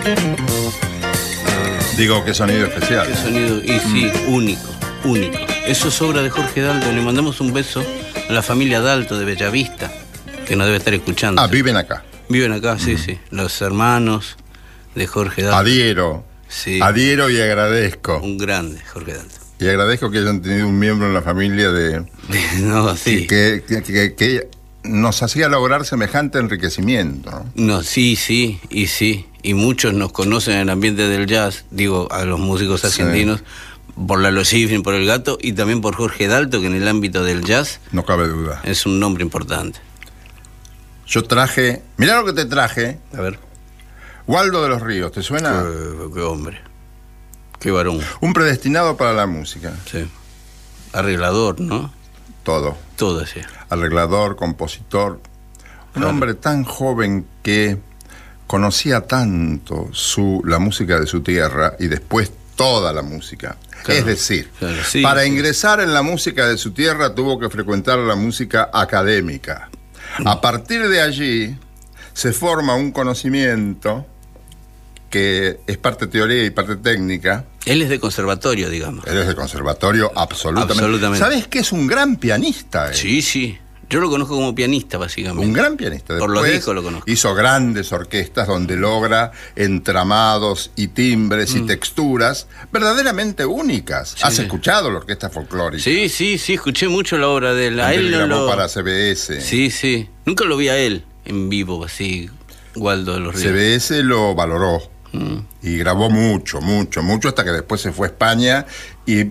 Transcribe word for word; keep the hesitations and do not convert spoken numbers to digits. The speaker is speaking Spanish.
Digo, qué sonido especial. Qué sonido, y sí, mm. único, único. Eso es obra de Jorge Dalto. Le mandamos un beso a la familia Dalto de Bellavista, que nos debe estar escuchando. Ah, viven acá. Viven acá, sí, mm. sí. Los hermanos de Jorge Dalto. Adhiero. Sí. Adhiero y agradezco. Un grande, Jorge Dalto. Y agradezco que hayan tenido un miembro en la familia de... no, sí. Que, que, que, que nos hacía lograr semejante enriquecimiento, ¿no? No, sí, sí, y sí. Y muchos nos conocen en el ambiente del jazz, digo, a los músicos argentinos, sí. por Lalo Schifrin, por El Gato, y también por Jorge Dalto, que en el ámbito del jazz... No cabe duda. Es un nombre importante. Yo traje... Mirá lo que te traje. A ver. Waldo de los Ríos, ¿te suena? Qué, qué hombre. Qué varón. Un predestinado para la música. Sí. Arreglador, ¿no? Todo. Todo, sí. Arreglador, compositor. Un claro. hombre tan joven que conocía tanto su, la música de su tierra y después toda la música. Claro. Es decir, claro, sí, para sí. ingresar en la música de su tierra tuvo que frecuentar la música académica. A partir de allí se forma un conocimiento que es parte teoría y parte técnica. Él es de conservatorio, digamos. Él es de conservatorio, absolutamente. Absolutamente. ¿Sabes qué? Es un gran pianista. Él. Sí, sí. Yo lo conozco como pianista, básicamente. Un gran pianista. Después por los discos lo conozco. Hizo grandes orquestas donde logra entramados y timbres mm. y texturas verdaderamente únicas. Sí. ¿Has escuchado la orquesta folclórica? Sí, sí, sí. Escuché mucho la obra de él. A él grabó lo... para C B S. Sí, sí. Nunca lo vi a él en vivo, así, Waldo de los Ríos. C B S lo valoró. Mm. Y grabó mucho, mucho, mucho, hasta que después se fue a España y